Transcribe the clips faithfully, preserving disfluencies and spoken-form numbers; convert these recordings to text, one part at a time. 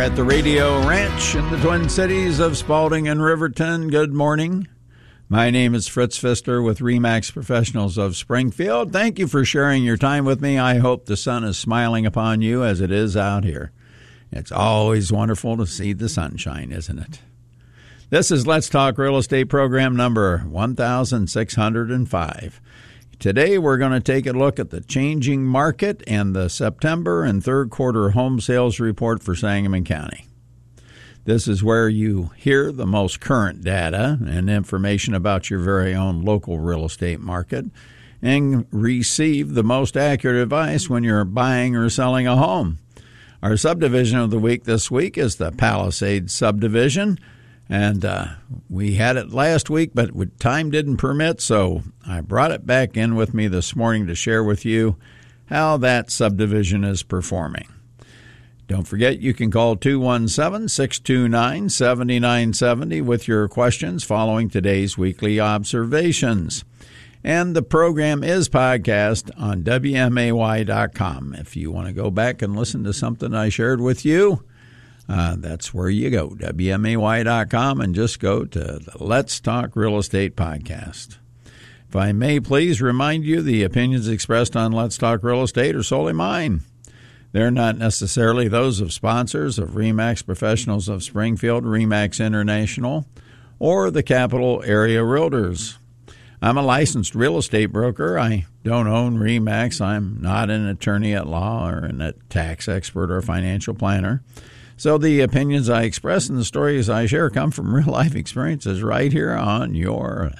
At the Radio Ranch in the Twin Cities of Spalding and Riverton, good morning. My name is Fritz Pfister with RE/MAX Professionals of Springfield. Thank you for sharing your time with me. I hope the sun is smiling upon you as it is out here. It's always wonderful to see the sunshine, isn't it? This is Let's Talk Real Estate program number one thousand six hundred five. Today we're going to take a look at the changing market and the September and third quarter home sales report for Sangamon County. This is where you hear the most current data and information about your very own local real estate market and receive the most accurate advice when you're buying or selling a home. Our subdivision of the week this week is the Palisades subdivision. And uh, we had it last week, but time didn't permit, so I brought it back in with me this morning to share with you how that subdivision is performing. Don't forget, you can call two one seven, six two nine, seven nine seven zero with your questions following today's weekly observations. And the program is podcast on W M A Y dot com. If you want to go back and listen to something I shared with you, Uh, that's where you go, W M A Y dot com, and just go to the Let's Talk Real Estate podcast. If I may please remind you, the opinions expressed on Let's Talk Real Estate are solely mine. They're not necessarily those of sponsors of RE/MAX Professionals of Springfield, RE/MAX International, or the Capital Area Realtors. I'm a licensed real estate broker. I don't own RE/MAX. I'm not an attorney at law or a tax expert or financial planner. So the opinions I express and the stories I share come from real-life experiences right here on your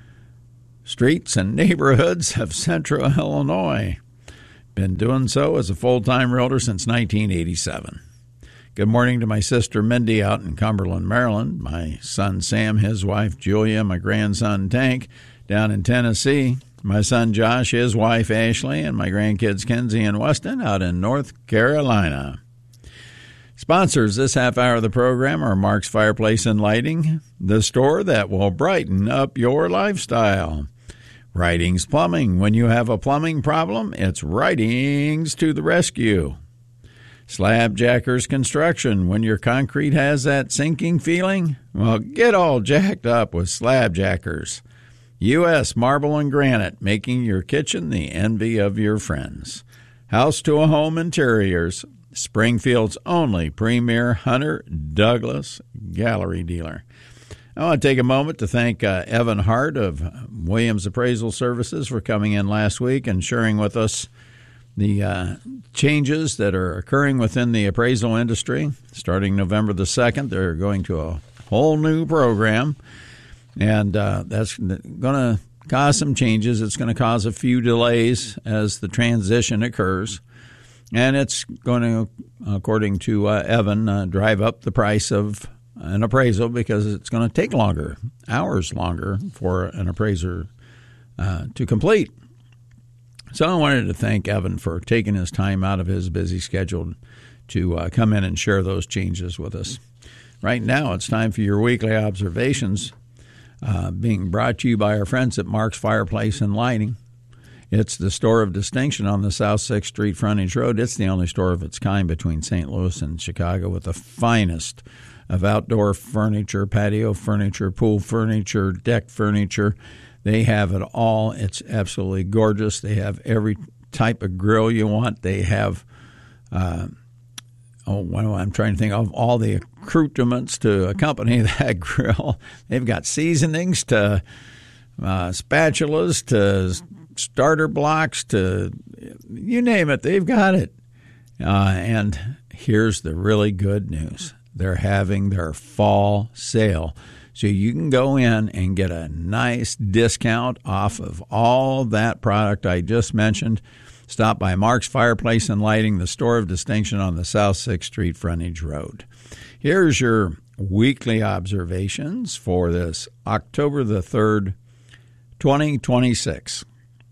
streets and neighborhoods of central Illinois. Been doing so as a full-time realtor since nineteen eighty-seven. Good morning to my sister Mindy out in Cumberland, Maryland, my son Sam, his wife Julia, my grandson Tank down in Tennessee, my son Josh, his wife Ashley, and my grandkids Kenzie and Weston out in North Carolina. Sponsors this half hour of the program are Mark's Fireplace and Lighting, the store that will brighten up your lifestyle. Writings Plumbing. When you have a plumbing problem, it's Writings to the rescue. Slab Jackers Construction. When your concrete has that sinking feeling, well, get all jacked up with Slab Jackers. U S Marble and Granite, making your kitchen the envy of your friends. House to a Home Interiors. Springfield's only premier Hunter Douglas gallery dealer. I want to take a moment to thank uh, Evan Hart of Williams Appraisal Services for coming in last week and sharing with us the uh, changes that are occurring within the appraisal industry. Starting November the second, they're going to a whole new program, and uh, that's going to cause some changes. It's going to cause a few delays as the transition occurs. And it's going to, according to uh, Evan, uh, drive up the price of an appraisal because it's going to take longer, hours longer, for an appraiser uh, to complete. So I wanted to thank Evan for taking his time out of his busy schedule to uh, come in and share those changes with us. Right now, it's time for your weekly observations uh, being brought to you by our friends at Mark's Fireplace and Lighting. It's the store of distinction on the South sixth Street frontage road. It's the only store of its kind between Saint Louis and Chicago with the finest of outdoor furniture, patio furniture, pool furniture, deck furniture. They have it all. It's absolutely gorgeous. They have every type of grill you want. They have, uh, oh, well, I'm trying to think of all the accoutrements to accompany that grill. They've got seasonings to uh, spatulas to starter blocks to you name it, they've got it. Uh, and here's the really good news. They're having their fall sale. So you can go in and get a nice discount off of all that product I just mentioned. Stop by Mark's Fireplace and Lighting, the store of distinction on the South sixth Street frontage road. Here's your weekly observations for this October the third, twenty twenty-six.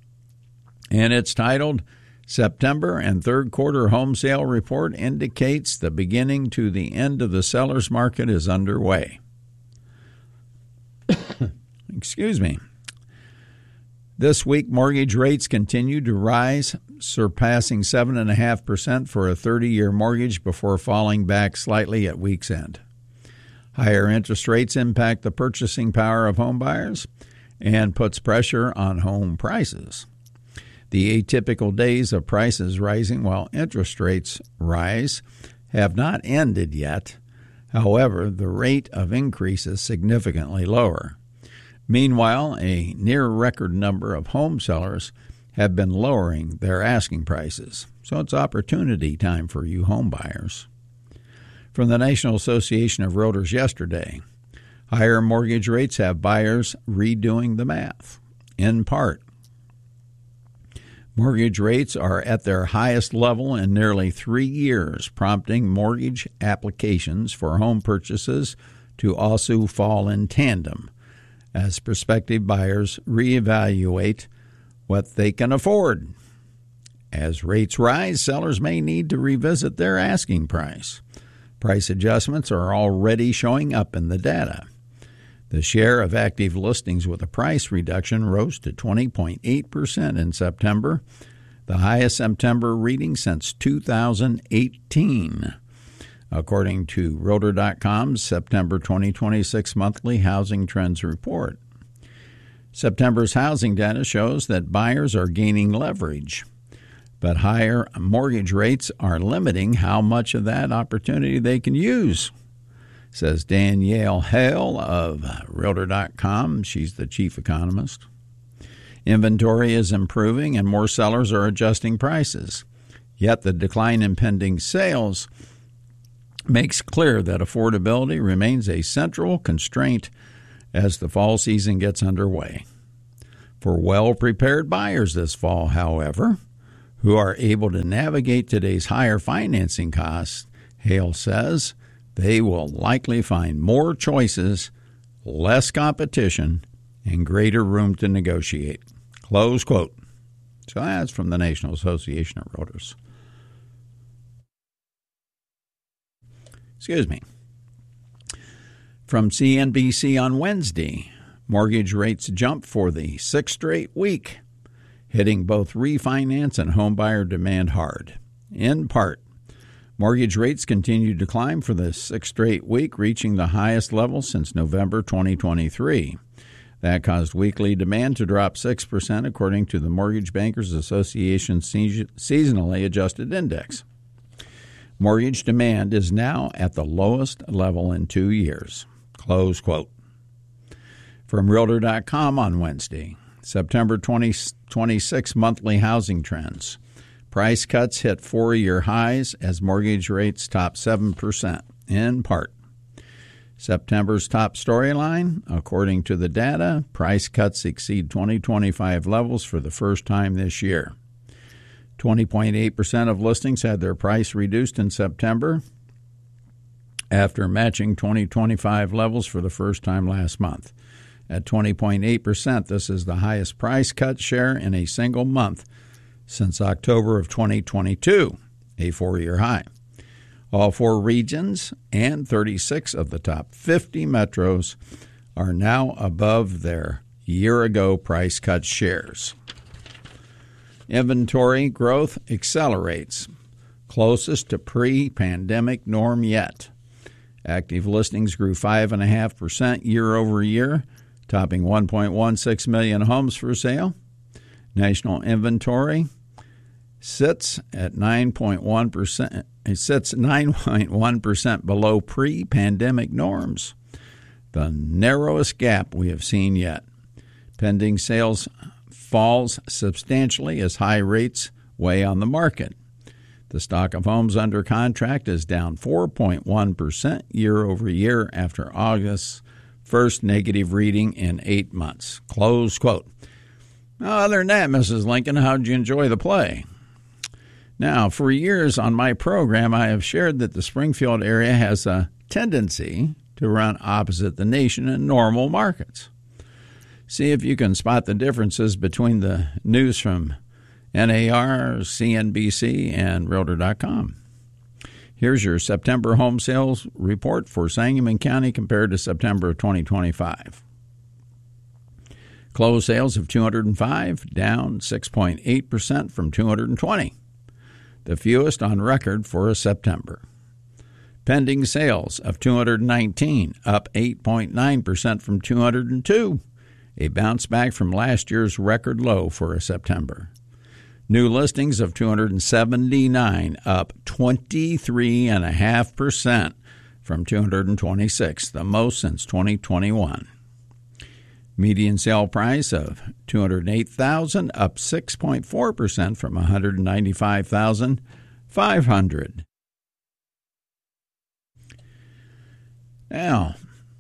And it's titled, September and Third Quarter Home Sale Report Indicates the Beginning to the End of the Seller's Market is Underway. Excuse me. This week, mortgage rates continued to rise, surpassing seven point five percent for a thirty-year mortgage before falling back slightly at week's end. Higher interest rates impact the purchasing power of home buyers and puts pressure on home prices. The atypical days of prices rising while interest rates rise have not ended yet. However, the rate of increase is significantly lower. Meanwhile, a near-record number of home sellers have been lowering their asking prices, so it's opportunity time for you home buyers. From the National Association of Realtors yesterday, higher mortgage rates have buyers redoing the math. In part, mortgage rates are at their highest level in nearly three years, prompting mortgage applications for home purchases to also fall in tandem as prospective buyers reevaluate what they can afford. As rates rise, sellers may need to revisit their asking price. Price adjustments are already showing up in the data. The share of active listings with a price reduction rose to twenty point eight percent in September, the highest September reading since two thousand eighteen. According to Realtor dot com's September twenty twenty-six monthly housing trends report. September's housing data shows that buyers are gaining leverage, but higher mortgage rates are limiting how much of that opportunity they can use, says Danielle Hale of Realtor dot com. She's the chief economist. Inventory is improving and more sellers are adjusting prices. Yet the decline in pending sales makes clear that affordability remains a central constraint as the fall season gets underway. For well-prepared buyers this fall, however, who are able to navigate today's higher financing costs, Hale says, they will likely find more choices, less competition, and greater room to negotiate. Close quote. So that's from the National Association of Realtors. Excuse me. From C N B C on Wednesday, mortgage rates jumped for the sixth straight week, hitting both refinance and homebuyer demand hard. In part, mortgage rates continued to climb for the sixth straight week, reaching the highest level since November twenty twenty-three. That caused weekly demand to drop six percent, according to the Mortgage Bankers Association seasonally adjusted index. Mortgage demand is now at the lowest level in two years. Close quote. From Realtor dot com on Wednesday, September twenty twenty-six monthly housing trends. Price cuts hit four-year highs as mortgage rates top seven percent, in part. September's top storyline, according to the data, price cuts exceed twenty twenty-five levels for the first time this year. twenty point eight percent of listings had their price reduced in September after matching twenty twenty-five levels for the first time last month. At twenty point eight percent, this is the highest price cut share in a single month since October of twenty twenty-two, a four-year high. All four regions and thirty-six of the top fifty metros are now above their year-ago price cut shares. Inventory growth accelerates, closest to pre-pandemic norm yet. Active listings grew five point five percent year over year, topping one point one six million homes for sale. National inventory sits at nine point one percent. It sits nine point one percent below pre-pandemic norms, the narrowest gap we have seen yet. Pending sales falls substantially as high rates weigh on the market. The stock of homes under contract is down four point one percent year over year after August's first negative reading in eight months. Close quote. Now, other than that, Missus Lincoln, how did you enjoy the play? Now, for years on my program, I have shared that the Springfield area has a tendency to run opposite the nation in normal markets. See if you can spot the differences between the news from N A R, C N B C, and Realtor dot com. Here's your September home sales report for Sangamon County compared to September of twenty twenty-five. Closed sales of two hundred five, down six point eight percent from two hundred twenty, the fewest on record for a September. Pending sales of two hundred nineteen, up eight point nine percent from two hundred two, a bounce back from last year's record low for a September. New listings of two hundred seventy-nine, up twenty-three point five percent from two hundred twenty-six, the most since twenty twenty-one. Median sale price of two hundred eight thousand dollars, up six point four percent from one hundred ninety-five thousand five hundred dollars. Now,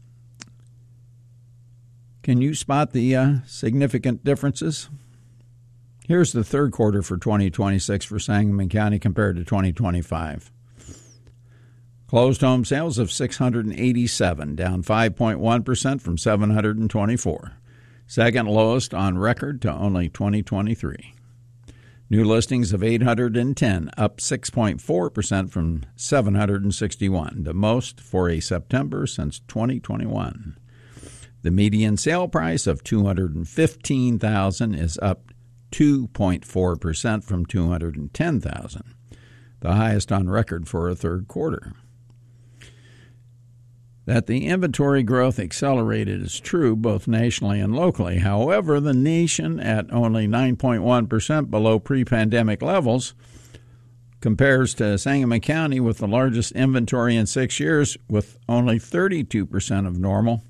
can you spot the uh, significant differences? Here's the third quarter for twenty twenty-six for Sangamon County compared to twenty twenty-five. Closed home sales of six hundred eighty-seven, down five point one percent from seven hundred twenty-four. Second lowest on record to only twenty twenty-three. New listings of eight hundred ten, up six point four percent from seven hundred sixty-one, the most for a September since twenty twenty-one. The median sale price of two hundred fifteen thousand dollars is up two point four percent from two hundred ten thousand dollars, the highest on record for a third quarter. That the inventory growth accelerated is true both nationally and locally. However, the nation, at only nine point one percent below pre-pandemic levels, compares to Sangamon County with the largest inventory in six years with only thirty-two percent of normal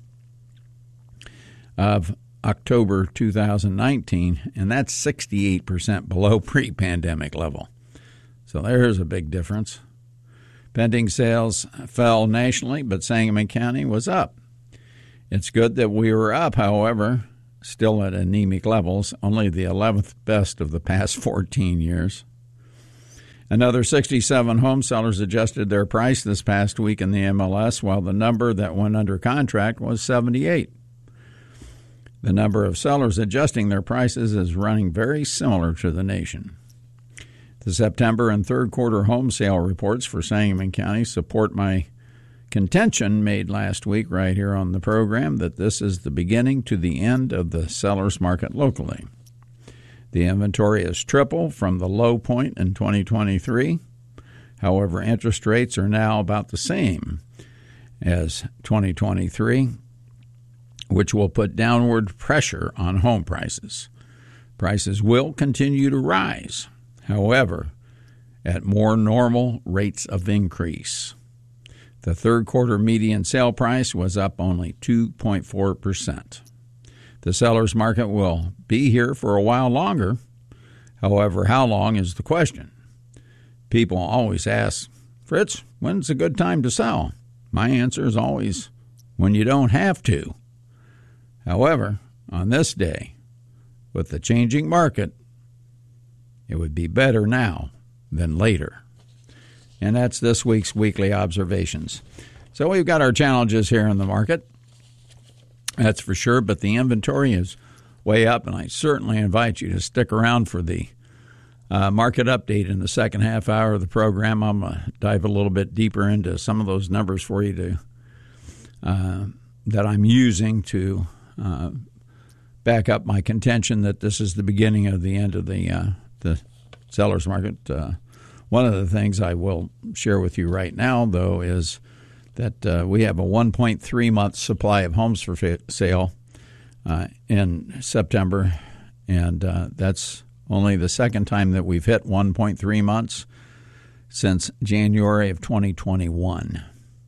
of October two thousand nineteen, and that's sixty-eight percent below pre-pandemic level. So there's a big difference. Pending sales fell nationally, but Sangamon County was up. It's good that we were up, however, still at anemic levels, only the eleventh best of the past fourteen years. Another sixty-seven home sellers adjusted their price this past week in the M L S, while the number that went under contract was seventy-eight. The number of sellers adjusting their prices is running very similar to the nation. The September and third quarter home sale reports for Sangamon County support my contention made last week right here on the program that this is the beginning to the end of the seller's market locally. The inventory is triple from the low point in twenty twenty-three. However, interest rates are now about the same as twenty twenty-three, which will put downward pressure on home prices. Prices will continue to rise, however, at more normal rates of increase. The third quarter median sale price was up only two point four percent. The seller's market will be here for a while longer. However, how long is the question? People always ask, Fritz, when's a good time to sell? My answer is always, when you don't have to. However, on this day, with the changing market, it would be better now than later. And that's this week's Weekly Observations. So we've got our challenges here in the market, that's for sure, but the inventory is way up, and I certainly invite you to stick around for the uh, market update in the second half hour of the program. I'm going to dive a little bit deeper into some of those numbers for you to uh, that I'm using to uh, back up my contention that this is the beginning of the end of the uh, the seller's market. Uh, one of the things I will share with you right now, though, is that uh, we have a one point three month supply of homes for sale uh, in September, and uh, that's only the second time that we've hit one point three months since January of twenty twenty-one.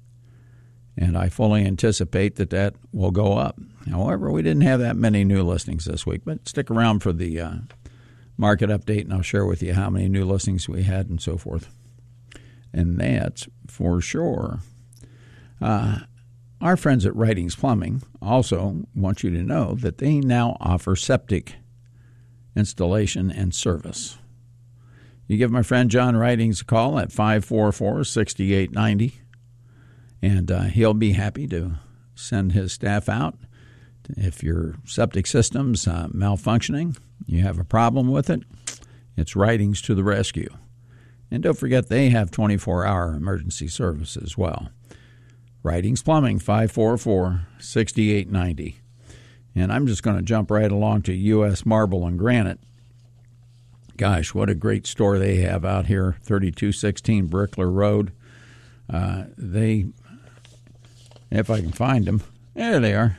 And I fully anticipate that that will go up. However, we didn't have that many new listings this week, but stick around for the uh, market update, and I'll share with you how many new listings we had and so forth. And that's for sure. Uh, our friends at Writings Plumbing also want you to know that they now offer septic installation and service. You give my friend John Writings a call at five four four, six eight nine zero, and uh, he'll be happy to send his staff out. If your septic system's uh, malfunctioning, you have a problem with it, it's Writings to the rescue. And don't forget, they have twenty-four hour emergency service as well. Writings Plumbing, five four four, six eight nine zero. And I'm just going to jump right along to U S Marble and Granite. Gosh, what a great store they have out here, thirty-two sixteen Brickler Road. Uh, they, if I can find them, there they are.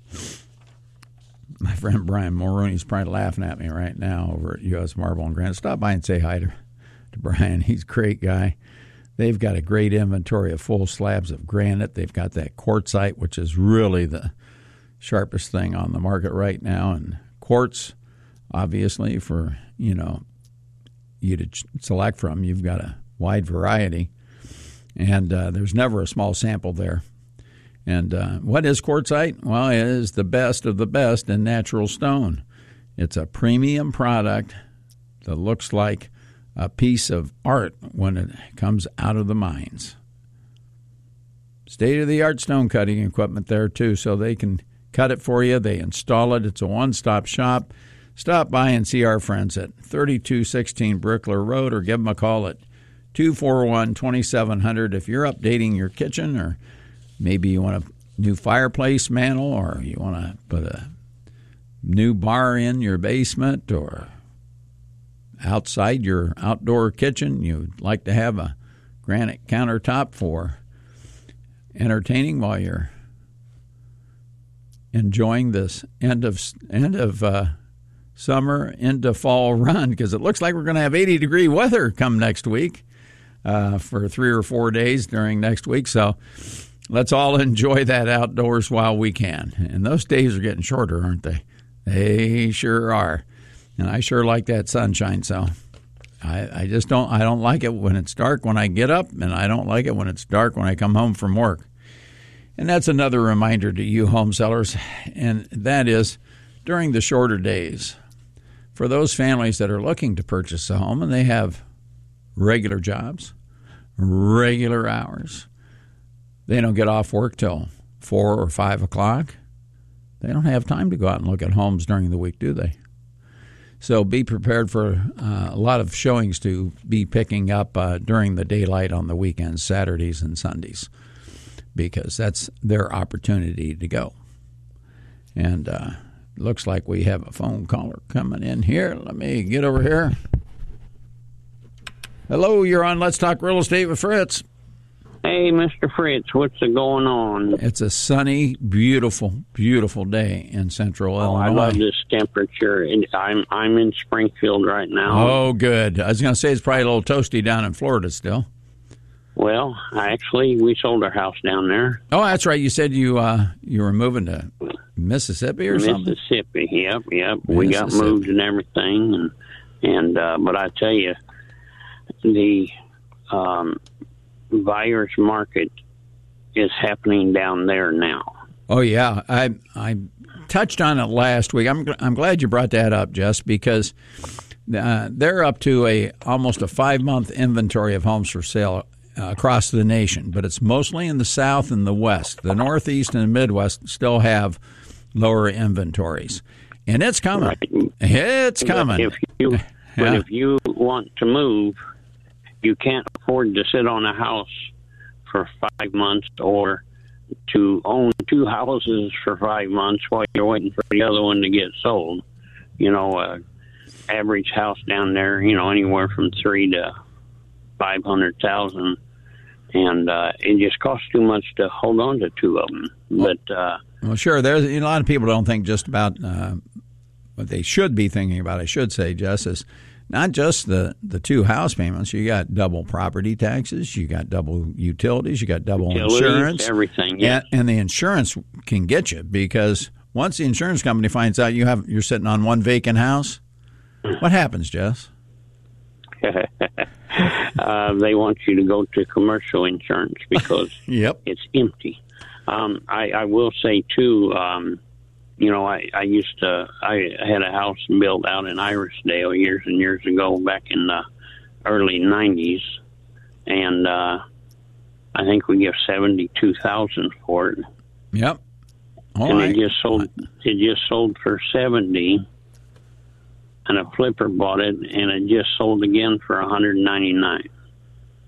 My friend Brian Mulrooney's probably laughing at me right now over at U S Marble and Granite. Stop by and say hi to, to Brian. He's a great guy. They've got a great inventory of full slabs of granite. They've got that quartzite, which is really the sharpest thing on the market right now. And quartz, obviously, for, you know, you to select from, you've got a wide variety. And uh, there's never a small sample there. And uh, what is quartzite? Well, it is the best of the best in natural stone. It's a premium product that looks like a piece of art when it comes out of the mines. State-of-the-art stone cutting equipment there, too, so they can cut it for you. They install it. It's a one-stop shop. Stop by and see our friends at thirty-two sixteen Brickler Road or give them a call at two four one, two seven zero zero if you're updating your kitchen, or maybe you want a new fireplace mantle, or you want to put a new bar in your basement, or outside your outdoor kitchen, you'd like to have a granite countertop for entertaining while you're enjoying this end of end of uh, summer into fall run, because it looks like we're going to have eighty degree weather come next week uh, for three or four days during next week. So let's all enjoy that outdoors while we can. And those days are getting shorter, aren't they? They sure are. And I sure like that sunshine, so I, I just don't I don't like it when it's dark when I get up, and I don't like it when it's dark when I come home from work. And that's another reminder to you home sellers, and that is during the shorter days, for those families that are looking to purchase a home and they have regular jobs, regular hours, they don't get off work till four or five o'clock. They don't have time to go out and look at homes during the week, do they? So be prepared for uh, a lot of showings to be picking up uh, during the daylight on the weekends, Saturdays and Sundays, because that's their opportunity to go. And uh, looks like we have a phone caller coming in here. Let me get over here. Hello, you're on Let's Talk Real Estate with Fritz. Hey, Mister Fritz, what's going on? It's a sunny, beautiful, beautiful day in Central oh, Illinois. I love this temperature. I'm I'm in Springfield right now. Oh, good. I was going to say it's probably a little toasty down in Florida still. Well, actually, we sold our house down there. Oh, that's right. You said you uh, you were moving to Mississippi or Mississippi, something? Mississippi, yep, yep. We got moved and everything. and and uh, But I tell you, the um, buyer's market is happening down there now. Oh, yeah. I I touched on it last week. I'm I'm glad you brought that up, Jess, because uh, they're up to a almost a five-month inventory of homes for sale Uh, across the nation, but it's mostly in the South and the West. The Northeast and the Midwest still have lower inventories, and it's coming. Right. It's coming. But if you, yeah. but if you want to move, you can't afford to sit on a house for five months or to own two houses for five months while you're waiting for the other one to get sold. You know, uh, average house down there, you know, anywhere from three to five hundred thousand. And uh, it just costs too much to hold on to two of them. But uh, well, sure. There's you know, a lot of people don't think just about uh, what they should be thinking about. I should say, Jess, is not just the, the two house payments. You got double property taxes. You got double utilities. You got double utilities, insurance. Everything. Yeah. And, and the insurance can get you, because once the insurance company finds out you have you're sitting on one vacant house, what happens, Jess? uh, they want you to go to commercial insurance because yep. it's empty. Um, I, I will say, too, um, you know, I, I used to, I had a house built out in Irisdale years and years ago, back in the early nineties, and uh, I think we give seventy-two thousand dollars for it. Yep. All and right. it just sold, it just sold for seventy. And a flipper bought it, and it just sold again for one hundred ninety-nine.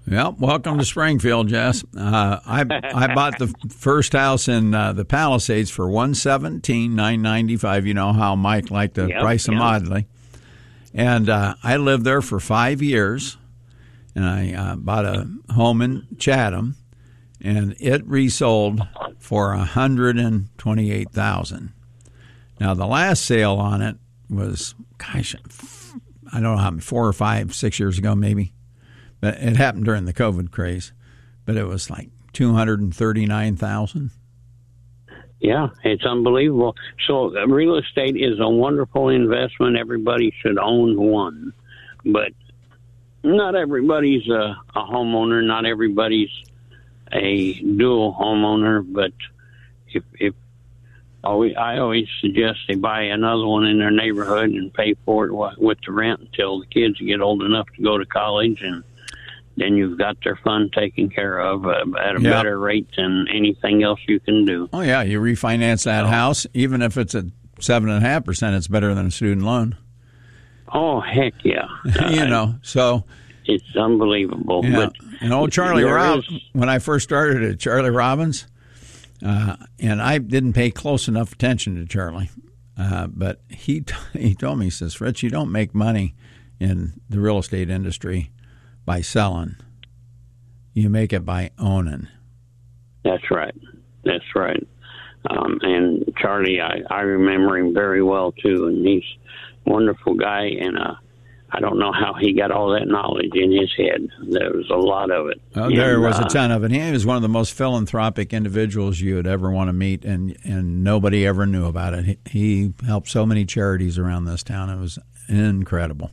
Well, welcome to Springfield, Jess. Uh, I I bought the first house in uh, the Palisades for one seventeen nine ninety five. You know how Mike liked to yep, price them yep. oddly, and uh, I lived there for five years. And I uh, bought a home in Chatham, and it resold for a hundred and twenty-eight thousand. Now the last sale on it was, gosh, I don't know how many, four or five, six years ago maybe. But it happened during the COVID craze, but it was like two hundred and thirty-nine thousand. Yeah, it's unbelievable. So uh, real estate is a wonderful investment. Everybody should own one, but not everybody's a, a homeowner. Not everybody's a dual homeowner. But if if always, I always suggest they buy another one in their neighborhood and pay for it with the rent until the kids get old enough to go to college, and then you've got their fund taken care of uh, at a yeah. better rate than anything else you can do. Oh yeah, you refinance that so, house, even if it's at seven and a half percent, it's better than a student loan. Oh heck yeah! you know, so it's unbelievable. Yeah. But and old Charlie Robbins, is, when I first started at Charlie Robbins, uh, and I didn't pay close enough attention to Charlie, uh, but he t- he told me, he says, Fritz, you don't make money in the real estate industry by selling. You make it by owning. That's right. That's right. Um, and Charlie, I, I remember him very well too, and he's a wonderful guy. And uh, I don't know how he got all that knowledge in his head. There was a lot of it. Oh, there and, was uh, a ton of it. He was one of the most philanthropic individuals you would ever want to meet, and and nobody ever knew about it. He, he helped so many charities around this town. It was incredible.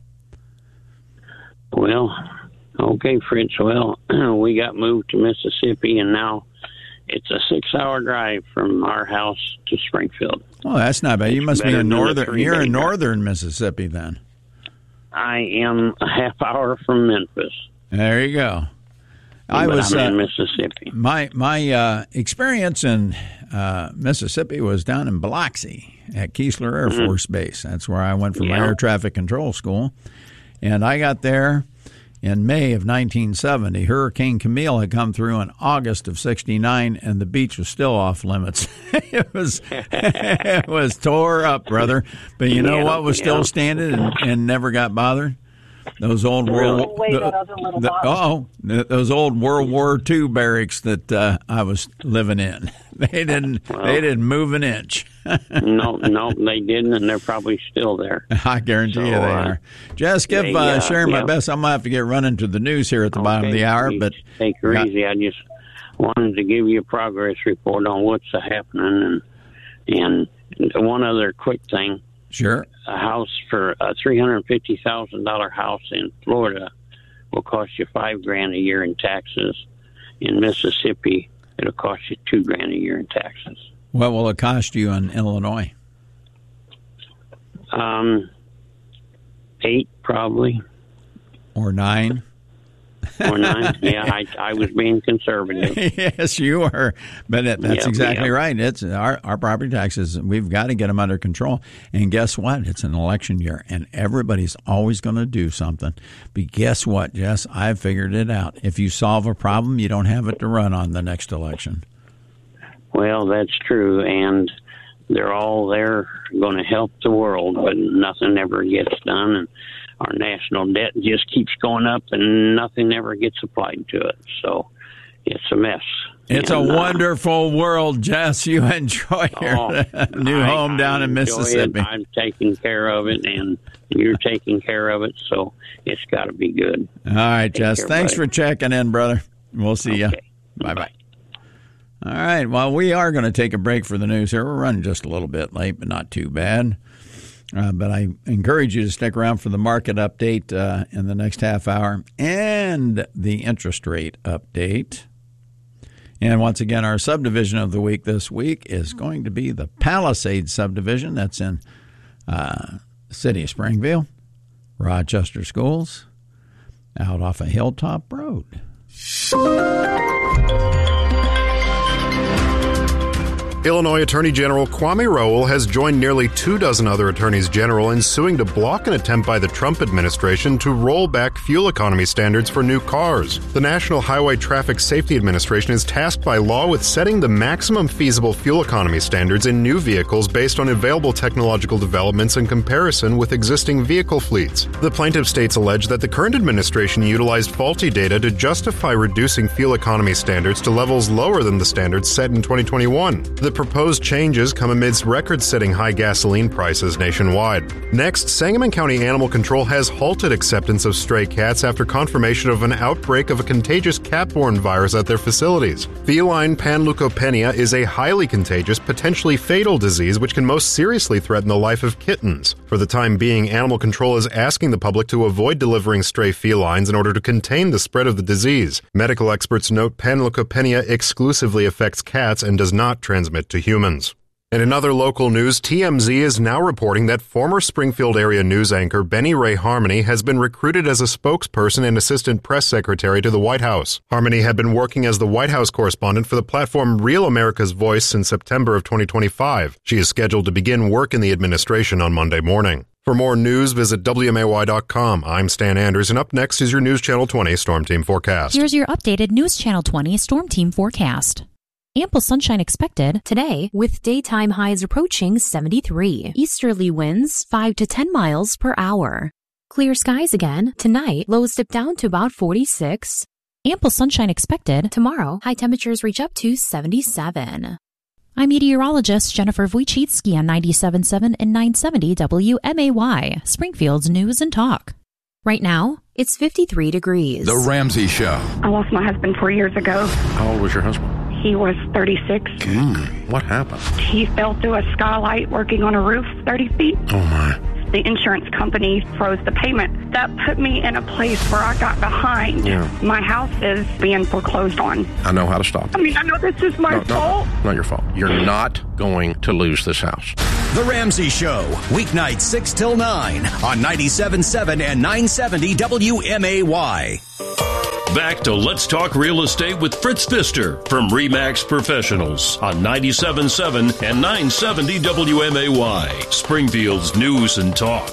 Well, okay, Fritz. Well, we got moved to Mississippi, and now it's a six-hour drive from our house to Springfield. Oh, that's not bad. You It's must be better in than the northern. three-day You're in drive. northern Mississippi, then. I am a half hour from Memphis. There you go. I but was I'm in uh, Mississippi. my my uh, experience in uh, Mississippi was down in Biloxi at Keesler Air Mm-hmm. Force Base. That's where I went for my Yeah. air traffic control school, and I got there in May of nineteen seventy. Hurricane Camille had come through in August of sixty-nine, and the beach was still off limits. it was it was tore up, brother. But you know Yeah, what was still yeah. standing and, and never got bothered? Those old Really? World Wait, the- that other little the- box. oh, th- those old World War Two barracks that uh, I was living in. They didn't Well. they didn't move an inch. no, no, they didn't, and they're probably still there. I guarantee So, you they uh, are. Jess, give they, uh, uh, Sharon my yeah. best. I'm gonna have to get running to the news here at the bottom of Okay, the hour, please but take her Yeah. easy. I just wanted to give you a progress report on what's happening, and and one other quick thing: sure. a house for a three hundred fifty thousand dollar house in Florida will cost you five grand a year in taxes. In Mississippi, it'll cost you two grand a year in taxes. What will it cost you in Illinois? Um, eight probably. Or nine? Or nine. Yeah, I, I was being conservative. Yes, you are. But it, that's Yeah, exactly yeah. right. It's our, our property taxes. We've got to get them under control. And guess what? It's an election year, and everybody's always going to do something. But guess what, Jess? I've figured it out. If you solve a problem, you don't have it to run on the next election. Well, that's true, and they're all there going to help the world, but nothing ever gets done, and our national debt just keeps going up, and nothing ever gets applied to it. So it's a mess. It's And, a uh, wonderful world, Jess. You enjoy your oh, new I- home down I in enjoy Mississippi. It. I'm taking care of it, and you're taking care of it, so it's got to be good. All right, Take Jess. care, Thanks buddy. for checking in, brother. We'll see you. Okay. Bye-bye. All right. Well, we are going to take a break for the news here. We're running just a little bit late, but not too bad. Uh, but I encourage you to stick around for the market update uh, in the next half hour and the interest rate update. And once again, our subdivision of the week this week is going to be the Palisades subdivision. That's in uh, the city of Springfield, Rochester Schools, out off of Hilltop Road. Illinois Attorney General Kwame Raoul has joined nearly two dozen other attorneys general in suing to block an attempt by the Trump administration to roll back fuel economy standards for new cars. The National Highway Traffic Safety Administration is tasked by law with setting the maximum feasible fuel economy standards in new vehicles based on available technological developments in comparison with existing vehicle fleets. The plaintiff states allege that the current administration utilized faulty data to justify reducing fuel economy standards to levels lower than the standards set in twenty twenty-one. The proposed changes come amidst record-setting high gasoline prices nationwide. Next, Sangamon County Animal Control has halted acceptance of stray cats after confirmation of an outbreak of a contagious cat-borne virus at their facilities. Feline panleukopenia is a highly contagious, potentially fatal disease which can most seriously threaten the life of kittens. For the time being, Animal Control is asking the public to avoid delivering stray felines in order to contain the spread of the disease. Medical experts note panleukopenia exclusively affects cats and does not transmit to humans. And in other local news, T M Z is now reporting that former Springfield area news anchor Benny Ray Harmony has been recruited as a spokesperson and assistant press secretary to the White House. Harmony had been working as the White House correspondent for the platform Real America's Voice since September of twenty twenty-five. She is scheduled to begin work in the administration on Monday morning. For more news, visit W M A Y dot com. I'm Stan Anders, and up next is your News Channel twenty Storm Team forecast. Here's your updated News Channel twenty Storm Team forecast. Ample sunshine expected today with daytime highs approaching seventy-three. Easterly winds five to ten miles per hour. Clear skies again tonight. Lows dip down to about forty-six. Ample sunshine expected tomorrow. High temperatures reach up to seventy-seven. I'm meteorologist Jennifer Wojcicki on ninety-seven point seven and nine seventy W M A Y, Springfield's News and Talk. Right now, it's fifty-three degrees. The Ramsey Show. I lost my husband four years ago. How old was your husband? He was thirty-six. Mm, what happened? He fell through a skylight working on a roof thirty feet. Oh, my. The insurance company froze the payment. That put me in a place where I got behind. Yeah. My house is being foreclosed on. I know how to stop it. I mean, I know this is my no, fault. No, not your fault. You're not going to lose this house. The Ramsey Show, weeknights six till nine on ninety-seven point seven and nine seventy W M A Y. Back to Let's Talk Real Estate with Fritz Pfister from RE/MAX Professionals on ninety-seven point seven and nine seventy W M A Y, Springfield's News and Talk.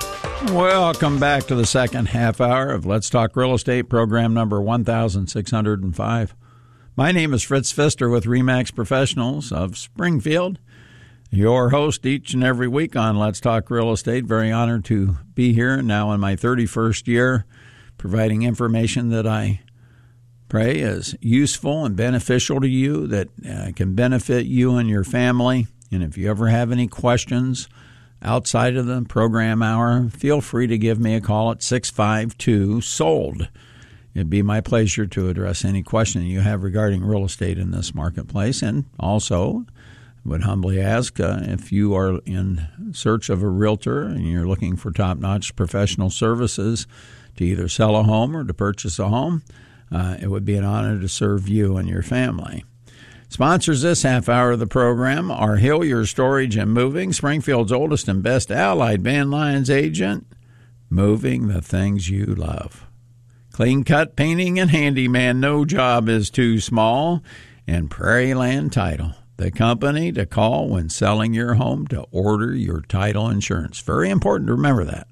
Welcome back to the second half hour of Let's Talk Real Estate, program number one thousand six hundred five. My name is Fritz Pfister with RE/MAX Professionals of Springfield, your host each and every week on Let's Talk Real Estate. Very honored to be here now in my thirty-first year, providing information that I pray is useful and beneficial to you, that uh, can benefit you and your family. And if you ever have any questions outside of the program hour, feel free to give me a call at six five two, SOLD. It'd be my pleasure to address any question you have regarding real estate in this marketplace. And also, would humbly ask uh, if you are in search of a realtor and you're looking for top-notch professional services to either sell a home or to purchase a home, uh, it would be an honor to serve you and your family. Sponsors this half hour of the program are Hillier Storage and Moving, Springfield's oldest and best allied Van Lyons agent, moving the things you love. Clean Cut Painting and Handyman, no job is too small. And Prairie Land Title, the company to call when selling your home to order your title insurance. Very important to remember that.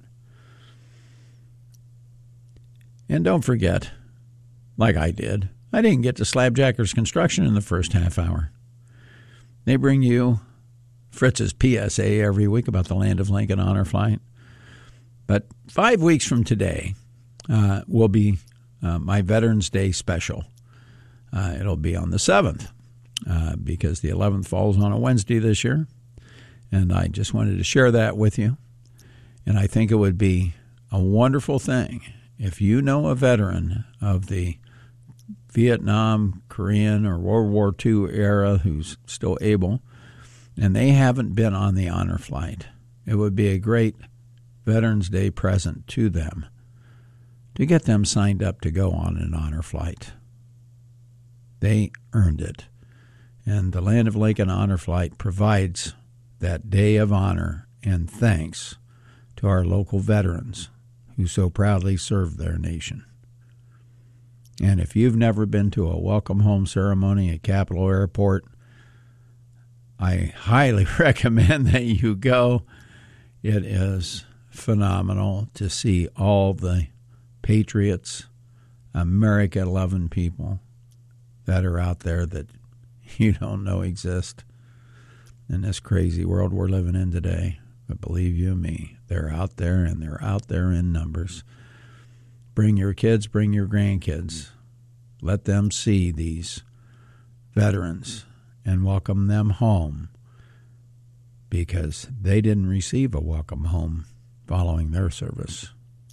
And don't forget, like I did, I didn't get to Slabjackers Construction in the first half hour. They bring you Fritz's P S A every week about the Land of Lincoln Honor Flight. But five weeks from today uh, will be uh, my Veterans Day special. Uh, it'll be on the seventh uh, because the eleventh falls on a Wednesday this year. And I just wanted to share that with you. And I think it would be a wonderful thing if you know a veteran of the Vietnam, Korean, or World War Two era who's still able, and they haven't been on the honor flight. It would be a great Veterans Day present to them to get them signed up to go on an honor flight. They earned it. And the Land of Lincoln Honor Flight provides that day of honor and thanks to our local veterans who so proudly served their nation. And if you've never been to a welcome home ceremony at Capitol Airport, I highly recommend that you go. It is phenomenal to see all the patriots, America-loving people that are out there that you don't know exist in this crazy world we're living in today. But believe you me, they're out there, and they're out there in numbers. Bring your kids, bring your grandkids. Let them see these veterans and welcome them home, because they didn't receive a welcome home following their service.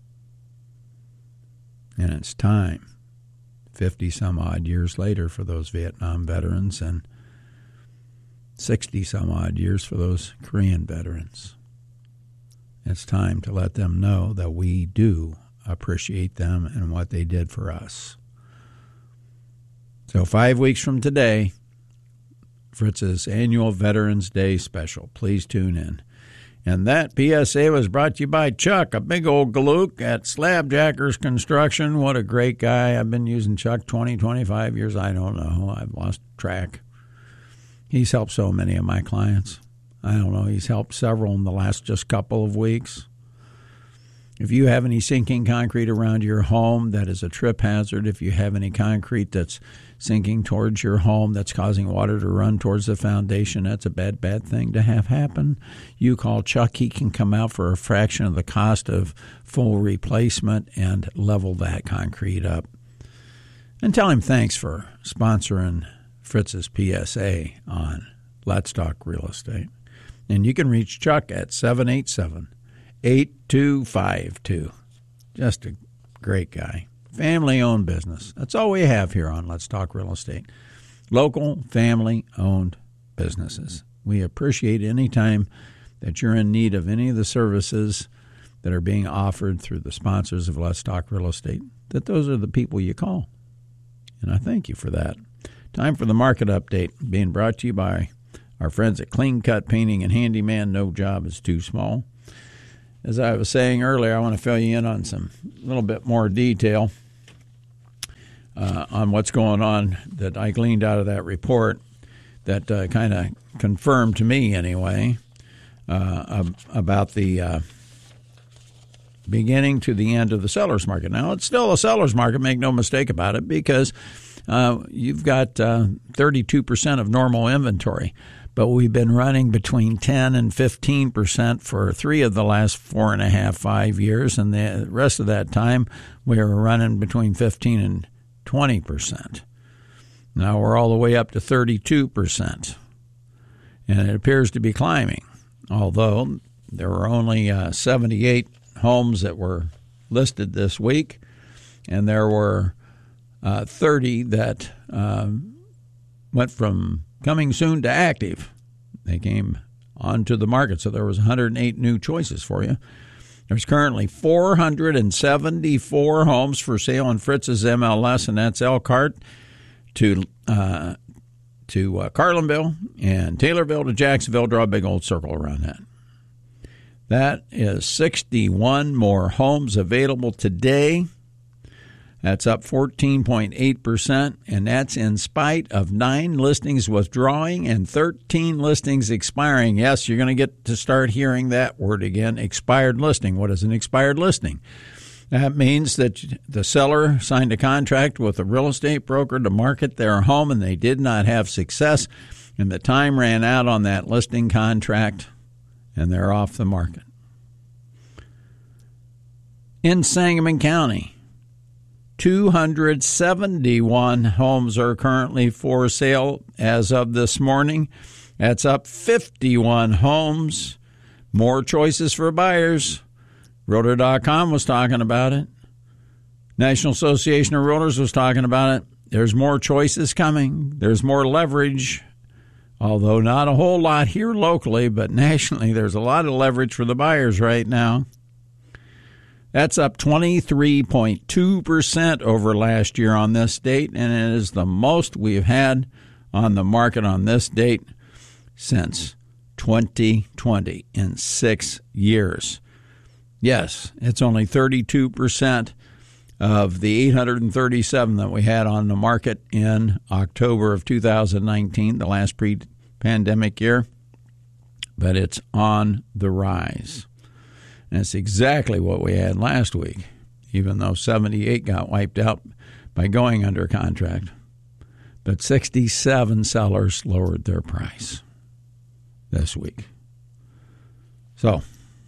And it's time, fifty-some-odd years later for those Vietnam veterans and sixty-some-odd years for those Korean veterans. It's time to let them know that we do appreciate them and what they did for us. So five weeks from today, Fritz's annual Veterans Day special. Please tune in. And that P S A was brought to you by Chuck, a big old galook at Slabjackers Construction. What a great guy. I've been using Chuck twenty, twenty-five years. I don't know. I've lost track. He's helped so many of my clients. I don't know. He's helped several in the last just couple of weeks. If you have any sinking concrete around your home that is a trip hazard, if you have any concrete that's sinking towards your home that's causing water to run towards the foundation, that's a bad, bad thing to have happen. You call Chuck. He can come out for a fraction of the cost of full replacement and level that concrete up. And tell him thanks for sponsoring Fritz's P S A on Let's Talk Real Estate. And you can reach Chuck at seven eight seven, eight two five two. Just a great guy. Family-owned business. That's all we have here on Let's Talk Real Estate. Local, family-owned businesses. We appreciate any time that you're in need of any of the services that are being offered through the sponsors of Let's Talk Real Estate, that those are the people you call. And I thank you for that. Time for the market update, being brought to you by our friends at Clean Cut Painting and Handyman. No job is too small. As I was saying earlier, I want to fill you in on some little bit more detail uh, on what's going on that I gleaned out of that report that uh, kind of confirmed to me anyway uh, about the uh, beginning to the end of the seller's market. Now, it's still a seller's market, make no mistake about it, because uh, you've got uh, thirty-two percent of normal inventory. But we've been running between ten and fifteen percent for three of the last four and a half, five years. And the rest of that time, we were running between fifteen and twenty percent. Now we're all the way up to thirty-two percent. And it appears to be climbing, although there were only uh, seventy-eight homes that were listed this week. And there were uh, thirty that uh, went from coming soon to active. They came onto the market, so there was one hundred eight new choices for you. There's currently four hundred seventy-four homes for sale on Fritz's M L S, and that's Elkhart to uh, to uh, Carlinville and Taylorville to Jacksonville. Draw a big old circle around that. That is sixty-one more homes available today. That's up fourteen point eight percent, and that's in spite of nine listings withdrawing and thirteen listings expiring. Yes, you're going to get to start hearing that word again, expired listing. What is an expired listing? That means that the seller signed a contract with a real estate broker to market their home, and they did not have success, and the time ran out on that listing contract, and they're off the market. In Sangamon County, two hundred seventy-one homes are currently for sale as of this morning. That's up fifty-one homes. More choices for buyers. Realtor dot com was talking about it. National Association of Realtors was talking about it. There's more choices coming. There's more leverage, although not a whole lot here locally, but nationally there's a lot of leverage for the buyers right now. That's up twenty-three point two percent over last year on this date, and it is the most we've had on the market on this date since twenty twenty, in six years. Yes, it's only thirty-two percent of the eight hundred thirty-seven that we had on the market in October of two thousand nineteen, the last pre pandemic year, but it's on the rise. And it's exactly what we had last week, even though seventy-eight got wiped out by going under contract. But sixty-seven sellers lowered their price this week. So,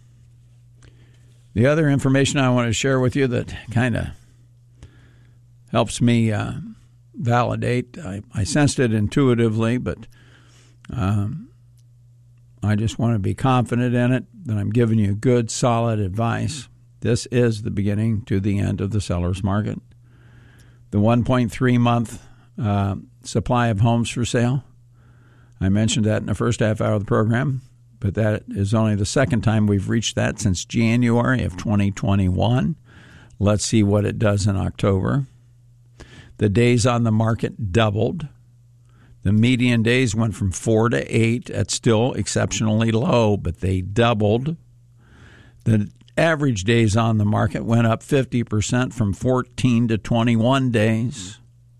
the other information I want to share with you that kind of helps me uh, validate, I, I sensed it intuitively, but um, I just want to be confident in it, that I'm giving you good, solid advice. This is the beginning to the end of the seller's market. The one point three month uh, supply of homes for sale, I mentioned that in the first half hour of the program, but that is only the second time we've reached that since January of twenty twenty-one. Let's see what it does in October. The days on the market doubled. The median days went from four to eight. That's still exceptionally low, but they doubled. The average days on the market went up fifty percent from fourteen to twenty-one days.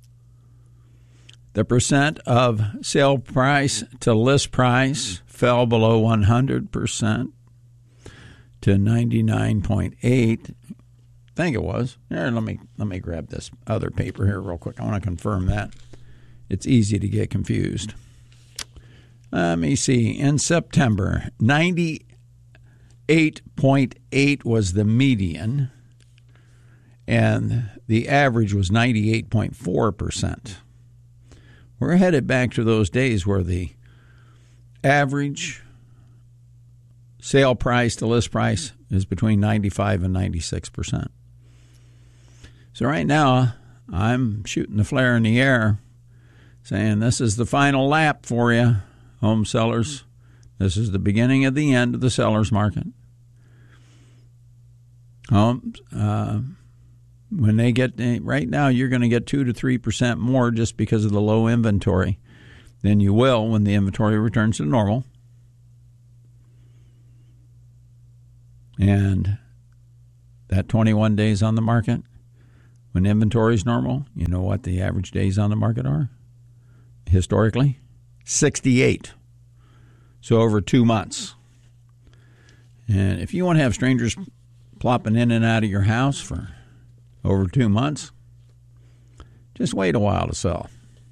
The percent of sale price to list price fell below one hundred percent to ninety-nine point eight. I think it was. Here, let me let me grab this other paper here real quick. I want to confirm that. It's easy to get confused. Let me see. In September, ninety-eight point eight was the median, and the average was ninety-eight point four percent. We're headed back to those days where the average sale price to list price is between ninety-five and ninety-six percent. So right now, I'm shooting the flare in the air, saying this is the final lap for you, home sellers. This is the beginning of the end of the seller's market. Homes, uh, when they get, right now you're going to get two to three percent more just because of the low inventory than you will when the inventory returns to normal. And that twenty-one days on the market, when inventory is normal, you know what the average days on the market are? Historically, sixty-eight. So over two months. And if you want to have strangers plopping in and out of your house for over two months, just wait a while to sell.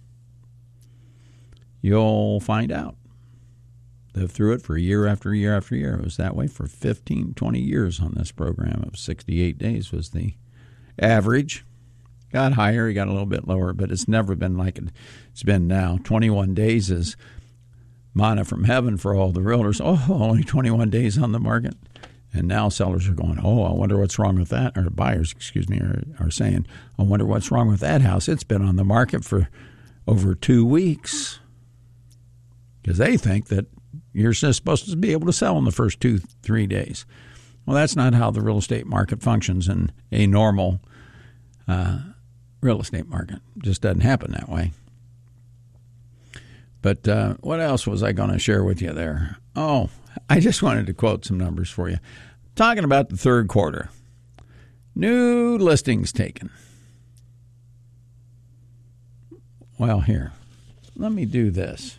You'll find out. Lived through it for year after year after year. It was that way for fifteen, twenty years on this program of sixty-eight days was the average. Got higher, it got a little bit lower, but it's never been like it's been now. twenty-one days is manna from heaven for all the realtors. Oh, only twenty-one days on the market. And now sellers are going, oh, I wonder what's wrong with that. Or buyers, excuse me, are, are saying, I wonder what's wrong with that house. It's been on the market for over two weeks. Because they think that you're just supposed to be able to sell in the first two, three days. Well, that's not how the real estate market functions in a normal uh, real estate market. It just doesn't happen that way. But uh, what else was I going to share with you there? Oh, I just wanted to quote some numbers for you. Talking about the third quarter. New listings taken. Well, here. Let me do this.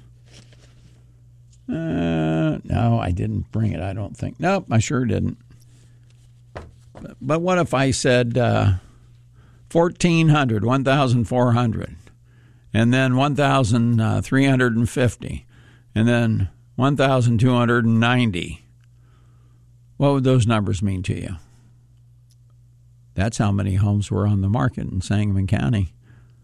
Uh, no, I didn't bring it, I don't think. Nope, I sure didn't. But what if I said uh, fourteen hundred, one thousand four hundred, and then one thousand three hundred fifty, and then one thousand two hundred ninety? What would those numbers mean to you? That's how many homes were on the market in Sangamon County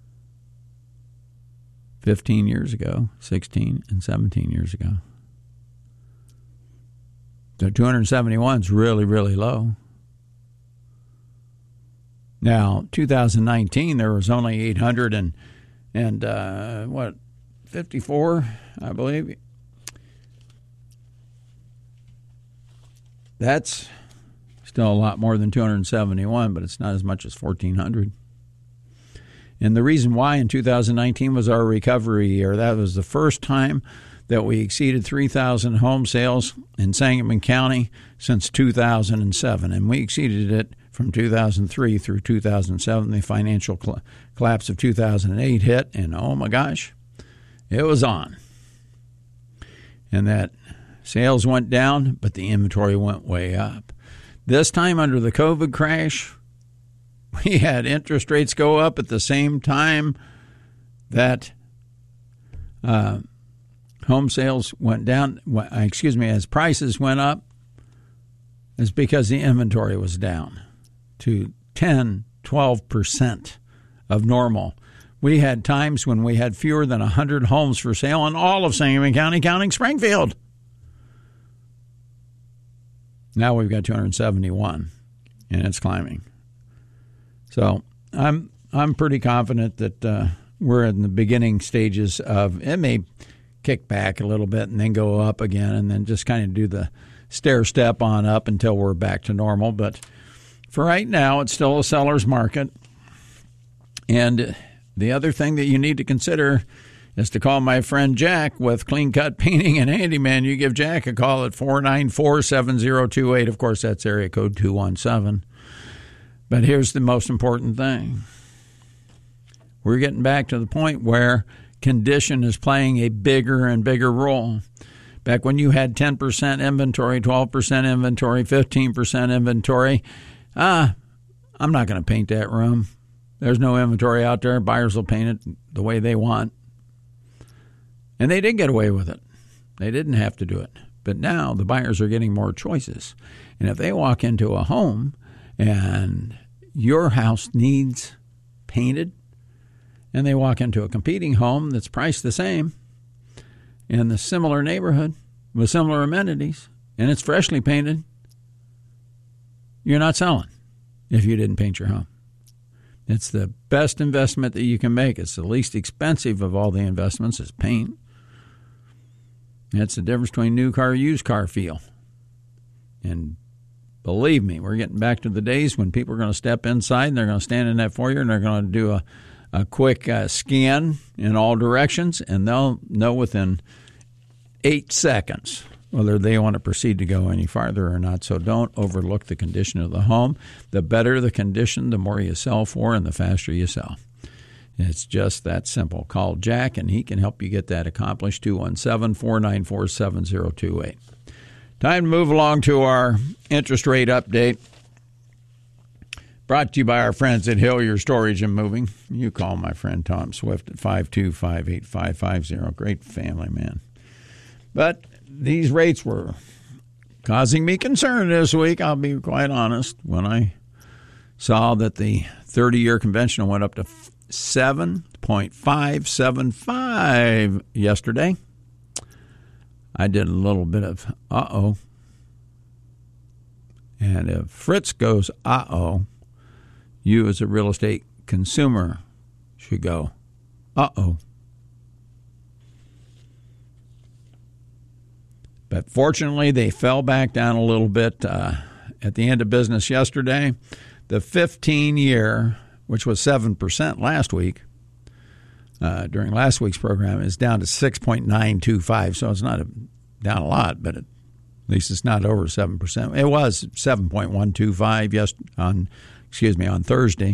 fifteen years ago, sixteen and seventeen years ago. So two hundred seventy-one is really, really low. Now, two thousand nineteen, there was only eight hundred and, and uh, what, fifty-four, I believe. That's still a lot more than two hundred seventy-one, but it's not as much as fourteen hundred. And the reason why in two thousand nineteen was our recovery year. That was the first time that we exceeded three thousand home sales in Sangamon County since two thousand seven. And we exceeded it from two thousand three through two thousand seven. The financial cl- collapse of two thousand eight hit, and oh my gosh, it was on. and that sales went down, but the inventory went way up. This time under the COVID crash, we had interest rates go up at the same time that uh, home sales went down, excuse me, as prices went up. It's because the inventory was down to ten, twelve percent of normal. We had times when we had fewer than one hundred homes for sale in all of Sangamon County, counting Springfield. Now we've got two hundred seventy-one, and it's climbing. So I'm I'm pretty confident that uh, we're in the beginning stages of, it may kick back a little bit and then go up again and then just kind of do the stair step on up until we're back to normal. But for right now, it's still a seller's market. And the other thing that you need to consider is to call my friend Jack with Clean Cut Painting and Handyman. You give Jack a call at four nine four, seven zero two eight. Of course, that's area code two one seven. But here's the most important thing. We're getting back to the point where condition is playing a bigger and bigger role. Back when you had ten percent inventory, twelve percent inventory, fifteen percent inventory, ah, I'm not going to paint that room. There's no inventory out there. Buyers will paint it the way they want. And they did get away with it. They didn't have to do it. But now the buyers are getting more choices. And if they walk into a home and your house needs painted, and they walk into a competing home that's priced the same in the similar neighborhood with similar amenities, and it's freshly painted, you're not selling if you didn't paint your home. It's the best investment that you can make. It's the least expensive of all the investments is paint. It's the difference between new car, used car feel. And believe me, we're getting back to the days when people are going to step inside and they're going to stand in that foyer and they're going to do a, a quick uh, scan in all directions, and they'll know within eight seconds whether they want to proceed to go any farther or not. So don't overlook the condition of the home. The better the condition, the more you sell for and the faster you sell. It's just that simple. Call Jack, and he can help you get that accomplished, two one seven, four nine four, seven zero two eight. Time to move along to our interest rate update. Brought to you by our friends at Hillier Storage and Moving. You call my friend Tom Swift at five two five, eight five five zero. Great family man. But these rates were causing me concern this week, I'll be quite honest. When I saw that the thirty-year conventional went up to seven point five seven five yesterday, I did a little bit of uh-oh. And if Fritz goes uh-oh, you as a real estate consumer should go uh-oh. But fortunately, they fell back down a little bit uh, at the end of business yesterday. The fifteen-year, which was seven percent last week, uh, during last week's program, is down to six point nine two five. So it's not a, down a lot, but it, at least it's not over seven percent. It was seven point one two five yes, on, excuse me, on Thursday.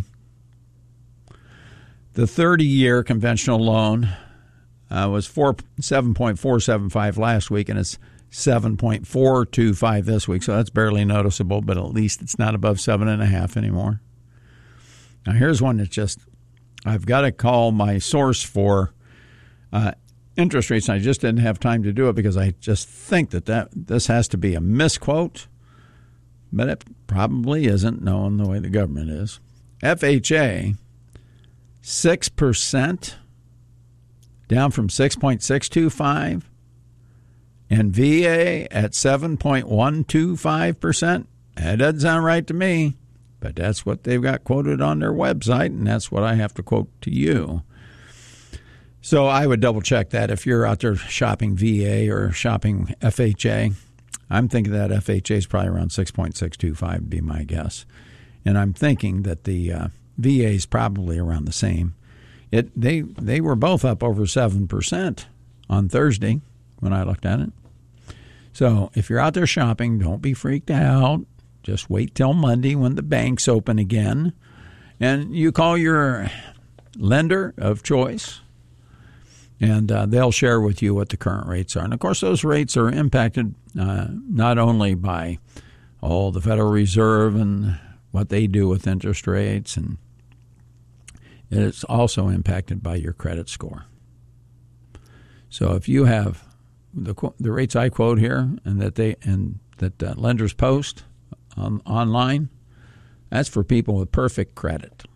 The thirty-year conventional loan uh, was four, seven point four seven five last week, and it's seven point four two five this week, so that's barely noticeable, but at least it's not above seven and a half anymore. Now here's one that's just, I've got to call my source for uh, interest rates, and I just didn't have time to do it because I just think that, that this has to be a misquote, but it probably isn't, knowing the way the government is. F H A, six percent, down from six point six two five. And V A at seven point one two five percent. That doesn't sound right to me, but that's what they've got quoted on their website, and that's what I have to quote to you. So I would double-check that if you're out there shopping V A or shopping F H A. I'm thinking that F H A is probably around six point six two five would be my guess. And I'm thinking that the uh, V A is probably around the same. It They, they were both up over seven percent on Thursday when I looked at it. So if you're out there shopping, don't be freaked out. Just wait till Monday when the banks open again. And you call your lender of choice And uh, they'll share with you what the current rates are. And, of course, those rates are impacted uh, not only by, oh, the Federal Reserve and what they do with interest rates, and it's also impacted by your credit score. So if you have the the rates I quote here and that they and that uh, lenders post on, online, that's for people with perfect credit.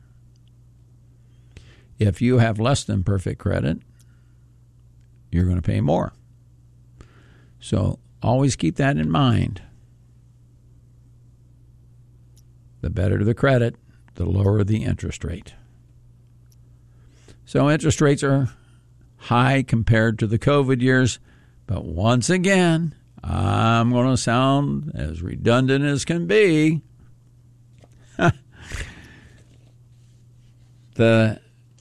If you have less than perfect credit, you're going to pay more. So always keep that in mind. The better the credit, the lower the interest rate. So interest rates are high compared to the COVID years, but once again, I'm going to sound as redundant as can be. The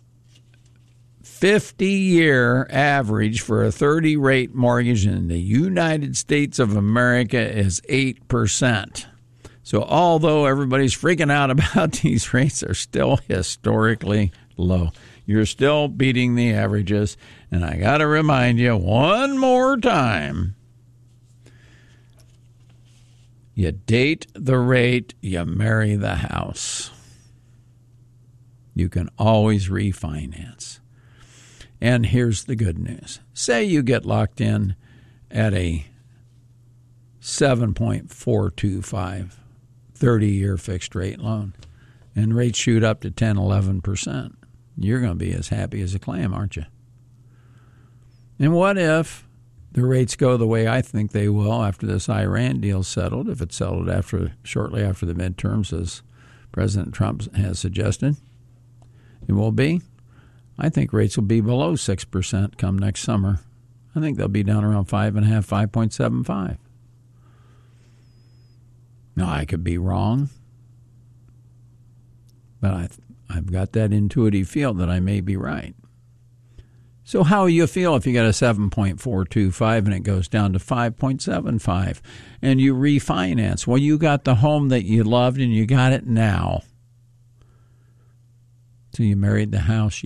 fifty-year average for a thirty-rate mortgage in the United States of America is eight percent. So although everybody's freaking out about these rates, they're still historically low. You're still beating the averages. And I got to remind you one more time, you date the rate, you marry the house. You can always refinance. And here's the good news. Say you get locked in at a seven point four two five thirty-year fixed rate loan, and rates shoot up to ten, eleven percent. You're going to be as happy as a clam, aren't you? And what if the rates go the way I think they will after this Iran deal settled, if it's settled after shortly after the midterms, as President Trump has suggested it will be? I think rates will be below six percent come next summer. I think they'll be down around five point five, five point seven five. Now, I could be wrong, but I, I've got that intuitive feel that I may be right. So how do you feel if you got a seven point four two five and it goes down to five point seven five and you refinance? Well, you got the home that you loved and you got it now. So you married the house